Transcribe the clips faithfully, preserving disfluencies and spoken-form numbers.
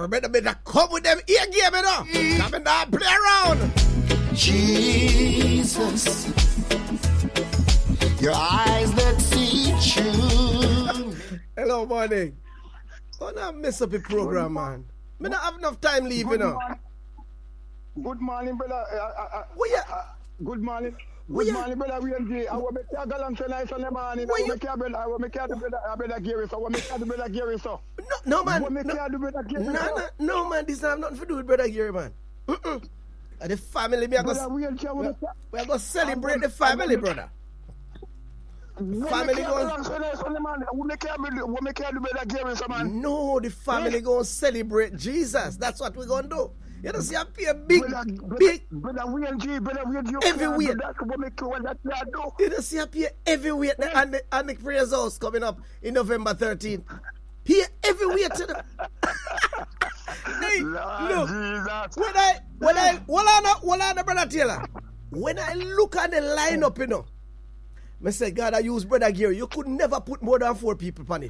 So better better come with them ear game, you know. Come and not play around. Jesus, your eyes that see true. Hello, morning. Oh, now mess up the program, man. Me not have enough time leave, you know. Good morning, brother. Uh, uh, uh, Where you? uh, good morning. Where Good you? morning, brother. We enjoy. I will make a galang tonight on the morning. I Where will you? make a brother. I will make a brother. I brother Gary. So I will make a brother Gary. So. No, no, man. I will make No, a brother Gary. no, no, no, man. This have nothing to do with brother Gary, man. Mm-mm. Uh, The family, me I Brother, go, we enjoy. we, We we are going to celebrate the family, brother. Family going. We make a we make a brother Gary. So man. No, the family going to celebrate Jesus. That's what we're going to do. You know, see, I pay a big, Brother, big, brother, we enjoy. Brother, we enjoy. Everywhere. That's what make you what that you do. you know, see, I pay everywhere. Yeah. And the, and the praise house coming up in November thirteenth. Pay everywhere to the. Hey, Lord look, Jesus. when I, when I, hold on, hold on, brother Taylor. When I look at the lineup, you know, I say, God, I use brother Gary. You could never put more than four people on it.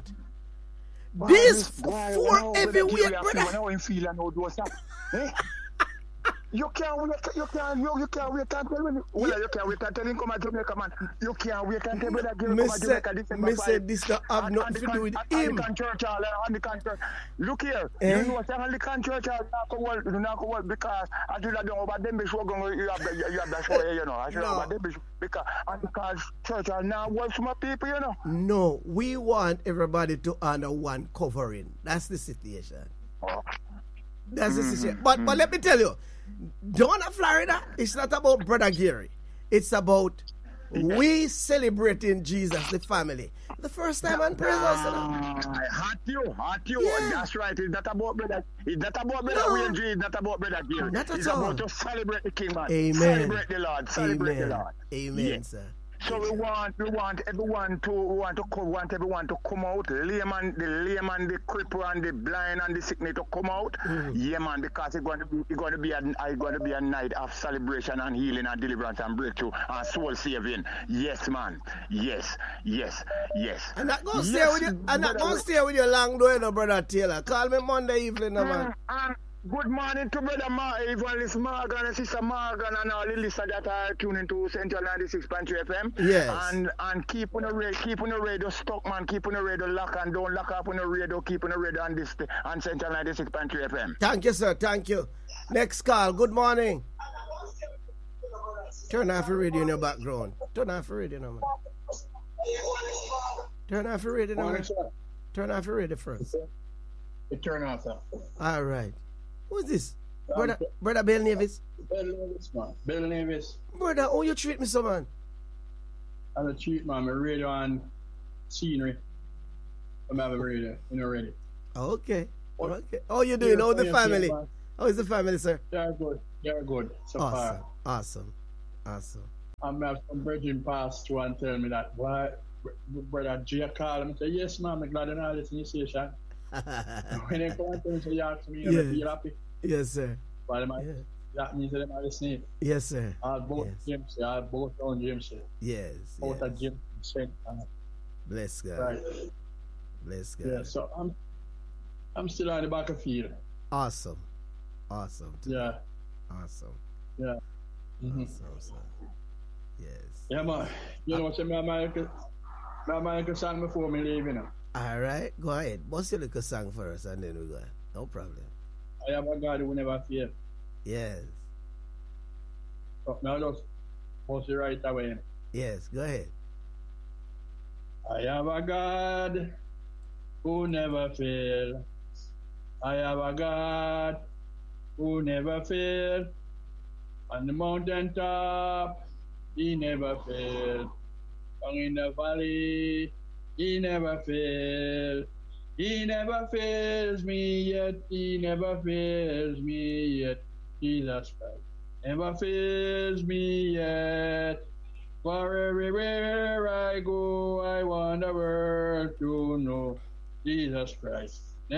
This four everywhere, brother. When I feel and how do that. Eh? You can't wait, you can't, you, you can't wait and tell me. Well, Yeah. you can't wait and tell him come to Jamaica, man. You can't wait and tell me that Gary Me come to say, Jamaica December me say five. this don't have And- nothing and to the do with con- him. Anglican Church Hall, uh, Anglican Church. Look here, Eh? you know what Anglican Church Hall not go well, not go well because I do not know about them be sure going you have the you have the show here, you know. I should No. know about them be sure because Anglican Church Hall now work for my people, you know. No, we want everybody to honor one covering. That's the situation. Oh. That's the situation. But but let me tell you, down in Florida, it's not about Brother Gary. It's about we celebrating Jesus, the family. The first time on praise house. you know. Ah, hot you, hot you. Yeah. That's right. It's not about brother. It's not about brother No. Wayne G. It's not about brother Gary. Not at it's all. about to celebrate the King, man. Amen. Celebrate the Lord. Celebrate Amen. the Lord. Amen, Yeah. sir. So we want, we want everyone to, we want to, come, want everyone to come out. Layman, the layman, the cripple, and the blind, and the sick need to come out. Mm. Yeah, man, because it's going to be, it's going to be a, it's going to be a night of celebration and healing and deliverance and breakthrough and soul saving. Yes, man. Yes, yes, yes. I'm not gonna stay Yes, with you. I'm not brother. gonna stay with you long, though, you know, Brother Taylor. Call me Monday evening, no, man. Mm, and good morning to brother Ma, Evangelist Morgan and sister Morgan and all the listeners that are tuning to Central ninety-six point three F M. Yes. And and keep on the radio, keep on the radio stuck, man. Keep on the radio lock and don't lock up on the radio. Keep on the radio on this on Central ninety-six point three F M. Thank you, sir. Thank you. Next call. Good morning. Turn off your radio in your background. Turn off your radio, no, man. Turn off your radio, no, man. Turn off your radio first. It turn off, sir. All right. Who's this? Um, Brother, brother Bill Nevis. Bill Nevis, man. Bill Nevis. Brother, how you treat me so, man? I'm a cheat, man. My radio and scenery. I'm having radio, you know, ready. Okay. What? Okay. How you doing? How's the family? How is the family, sir? They're good. They're good. So Awesome. far. Awesome. Awesome. I'm have some brethren pass through and tell me that, why, brother Jay call him and say, yes, man, I'm glad in all this initiation. When they come and tell me, say, you ask me, Yeah. you feel happy. Yes, sir. But them, Yeah. that means that them are listening. Yes, sir. All both Yes. James, all both down James. Yes. Both yes. of James. Saint, uh, Bless God. Right. Bless God. Yeah, so I'm I'm still on the back of field. Awesome. Awesome. Yeah. Awesome. Yeah. Mm-hmm. Awesome, sir. Yes. Yeah, man. You know what I'm saying? My Michael song before me leave, you know. All right. Go ahead. Bust your little song for us and then we go. No problem. I am a God who never fail. Yes. So now just post it right away. Yes. Go ahead. I have a God who never fail. I have a God who never fail. On the mountain top, he never fail. Down in the valley, he never fail. He never fails me yet. He never fails me yet. Jesus Christ never fails me yet. For everywhere I go, I want the world to know Jesus Christ